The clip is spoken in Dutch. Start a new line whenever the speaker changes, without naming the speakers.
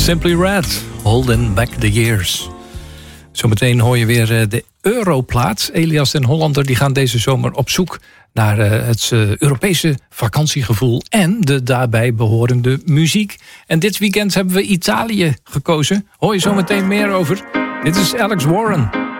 Simply Red, Holding Back the Years. Zometeen hoor je weer de Europlaat. Elias en Hollander die gaan deze zomer op zoek naar het Europese vakantiegevoel en de daarbij behorende muziek. En dit weekend hebben we Italië gekozen. Hoor je zometeen meer over. Dit is Alex Warren.